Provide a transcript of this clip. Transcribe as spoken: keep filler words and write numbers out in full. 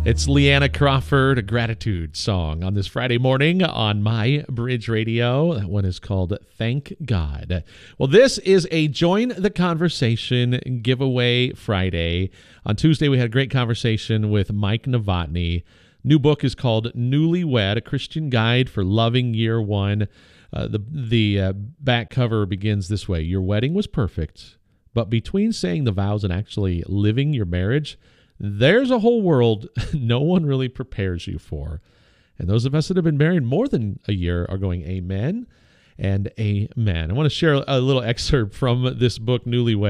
It's Leanna Crawford, a gratitude song on this Friday morning on My Bridge Radio. That one is called Thank God. Well, this is a Join the Conversation giveaway Friday. On Tuesday, we had a great conversation with Mike Novotny. New book is called Newlywed, a Christian Guide for Loving Year One. Uh, the the uh, back cover begins this way. Your wedding was perfect, but between saying the vows and actually living your marriage, there's a whole world no one really prepares you for. And those of us that have been married more than a year are going amen and amen. I want to share a little excerpt from this book, Newlywed.